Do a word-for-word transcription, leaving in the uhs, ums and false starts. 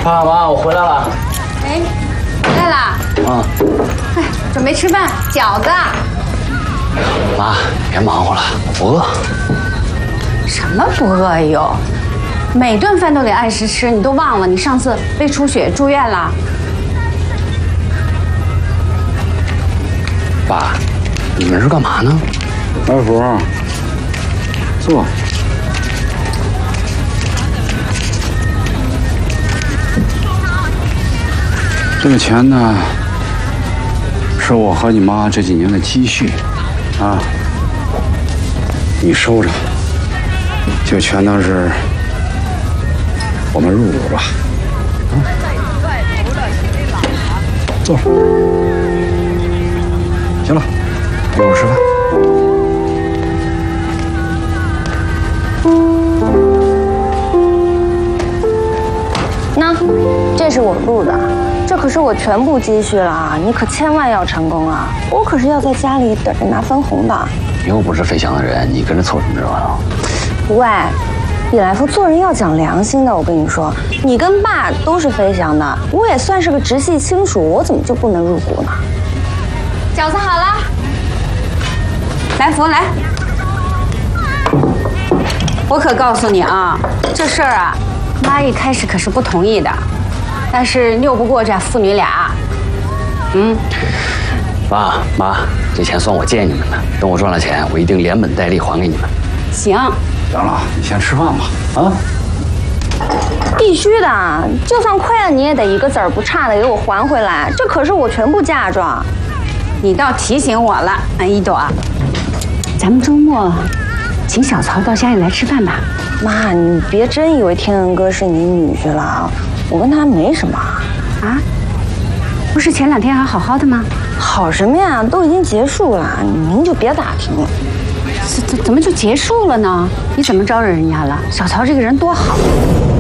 爸妈，我回来了。 哎，回来啦。 嗯。 哎，准备吃饭，饺子。 妈，别忙活了，我不饿。 什么不饿哟？每顿饭都得按时吃，你都忘了？你上次胃出血住院了。 爸，你们是干嘛呢？ 来福，坐。这个钱呢，是我和你妈这几年的积蓄，啊，你收着，就全当是我们入股吧。啊，坐。行了，一会儿吃饭。 那，这是我录的，这可是我全部积蓄了啊！你可千万要成功啊！我可是要在家里等着拿分红的。 你又不是飞翔的人，你跟着凑什么热闹？ 喂，李来福，做人要讲良心的。我跟你说，你跟爸都是飞翔的，我也算是个直系亲属，我怎么就不能入股呢？饺子好了， 来福来。我可告诉你啊，这事儿啊，妈一开始可是不同意的，但是拗不过这父女俩。嗯， 爸妈，这钱算我借你们的，等我赚了钱，我一定连本带利还给你们。 行。 行了，你先吃饭吧。啊。 必须的，就算亏了你也得一个子儿不差的给我还回来，这可是我全部嫁妆。 你倒提醒我了，啊，一朵，咱们周末请小曹到家里来吃饭吧。 妈，你别真以为天恩哥是你女婿了啊，我跟他没什么。 啊？不是前两天还好好的吗？ 好什么呀，都已经结束了，您就别打听了。 怎怎怎么就结束了呢？你怎么招惹人家了？小曹这个人多好。